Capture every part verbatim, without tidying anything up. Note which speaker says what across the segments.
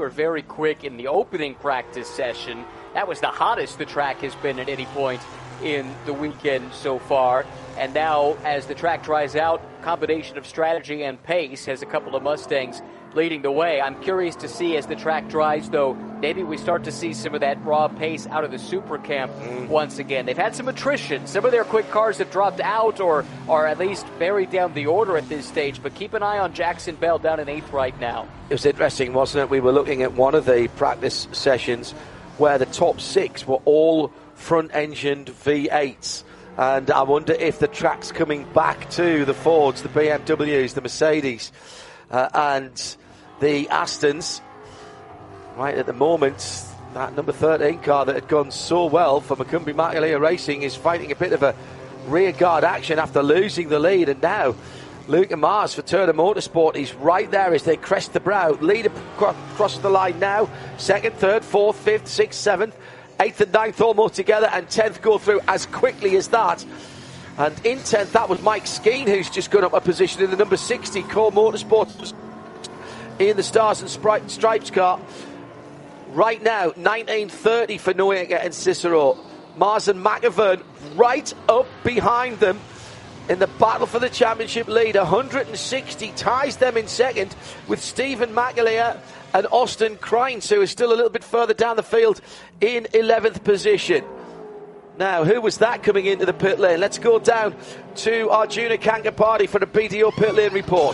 Speaker 1: were very quick in the opening practice session. That was the hottest the track has been at any point in the weekend so far. And now, as the track dries out, combination of strategy and pace has a couple of Mustangs leading the way. I'm curious to see as the track dries, though, maybe we start to see some of that raw pace out of the Super Camp mm. once again. They've had some attrition. Some of their quick cars have dropped out or are at least buried down the order at this stage. But keep an eye on Jackson Bell down in eighth right now.
Speaker 2: It was interesting, wasn't it? We were looking at one of the practice sessions where the top six were all front-engined V eights. And I wonder if the track's coming back to the Fords, the B M Ws, the Mercedes, uh, and the Astons. Right at the moment, that number thirteen car that had gone so well for Macumbi Macalia Racing is fighting a bit of a rearguard action after losing the lead. And now Luke Mars for Turner Motorsport is right there as they crest the brow. Leader crosses the line now. Second, third, fourth, fifth, sixth, seventh. eighth and ninth almost together, and tenth go through as quickly as that. And in tenth, that was Mike Skeen, who's just gone up a position in the number sixty Core Motorsport in the Stars and Stripes car. Right now, nineteen thirty for Noriega and Cicero. Mars and McAvern right up behind them in the battle for the championship lead. one hundred sixty ties them in second, with Stephen McAleer and Austin Kreins, who is still a little bit further down the field in eleventh position. Now, who was that coming into the pit lane? Let's go down to Arjuna Kankapati for the B D O pit lane report.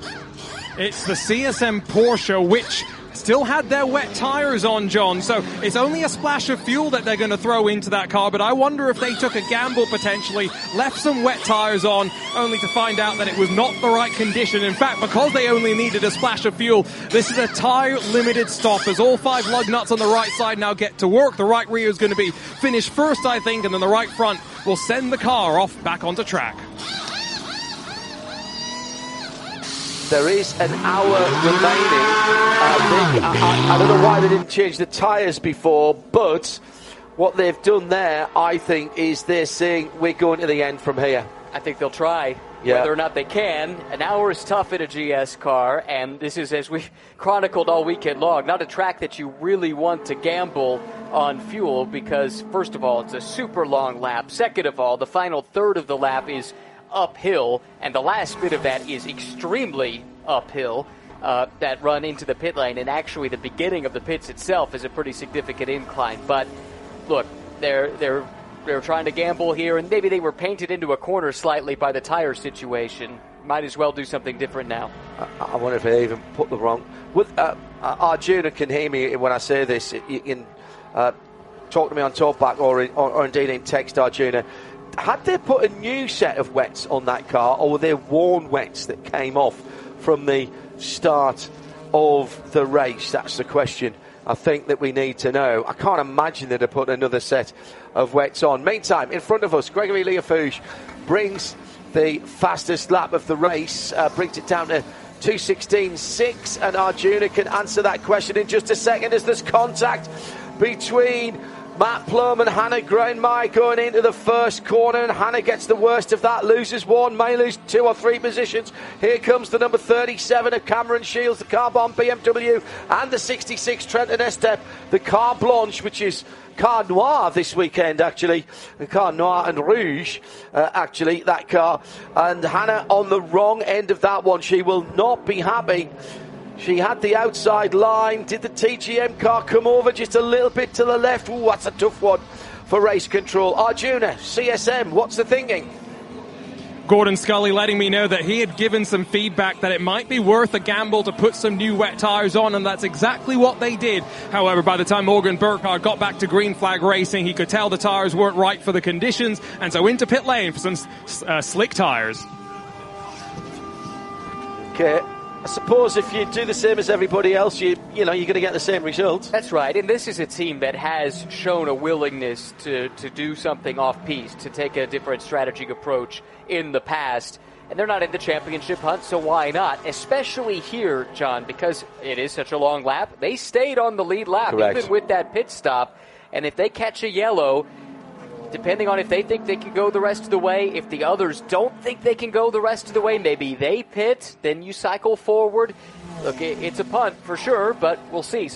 Speaker 3: It's the C S M Porsche, which still had their wet tyres on, John, so it's only a splash of fuel that they're going to throw into that car, but I wonder if they took a gamble potentially, left some wet tyres on, only to find out that it was not the right condition. In fact, because they only needed a splash of fuel, this is a tyre-limited stop, as all five lug nuts on the right side now get to work. The right rear is going to be finished first, I think, and then the right front will send the car off back onto track.
Speaker 2: There is an hour remaining. I, think, I, I don't know why they didn't change the tyres before, but what they've done there, I think, is they're saying we're going to the end from here.
Speaker 1: I think they'll try.
Speaker 2: Yeah.
Speaker 1: Whether or not they can. An hour is tough in a G S car, and this is, as we chronicled all weekend long, not a track that you really want to gamble on fuel because, first of all, it's a super long lap. Second of all, the final third of the lap is uphill, and the last bit of that is extremely uphill, uh, that run into the pit lane, and actually the beginning of the pits itself is a pretty significant incline. But look, they're they're they're trying to gamble here, and maybe they were painted into a corner slightly by the tire situation. Might as well do something different now.
Speaker 2: I, I wonder if they even put the wrong. With uh, Arjuna can hear me when I say this. You can uh, talk to me on talkback or, in, or or indeed in text, Arjuna. Had they put a new set of wets on that car, or were there worn wets that came off from the start of the race? That's the question I think that we need to know. I can't imagine they'd have put another set of wets on. Meantime, in front of us, Gregory Leafouche brings the fastest lap of the race, uh, brings it down to two sixteen point six, and Arjuna can answer that question in just a second as there's contact between Matt Plum and Hannah Greenmeyer going into the first corner, and Hannah gets the worst of that, loses one, may lose two or three positions. Here comes the number thirty-seven of Cameron Shields, the Carbon B M W, and the sixty-six Trenton Estep, the Car Blanche, which is Car Noir this weekend, actually. The Car Noir and Rouge, uh, actually, that car. And Hannah on the wrong end of that one. She will not be happy. She had the outside line. Did the T G M car come over just a little bit to the left? Ooh, that's a tough one for race control. Arjuna, C S M, what's the thinking?
Speaker 3: Gordon Scully letting me know that he had given some feedback that it might be worth a gamble to put some new wet tyres on, and that's exactly what they did. However, by the time Morgan Burkhardt got back to Green Flag Racing, he could tell the tyres weren't right for the conditions, and so into pit lane for some uh, slick tyres.
Speaker 2: Okay. I suppose if you do the same as everybody else, you you know, you're going to get the same result.
Speaker 1: That's right, and this is a team that has shown a willingness to, to do something off-piste, to take a different strategic approach in the past, and they're not in the championship hunt, so why not? Especially here, John, because it is such a long lap. They stayed on the lead lap,
Speaker 2: Correct.
Speaker 1: even with that pit stop, and if they catch a yellow, depending on if they think they can go the rest of the way, if the others don't think they can go the rest of the way, maybe they pit, then you cycle forward. Look, it's a punt for sure, but we'll see.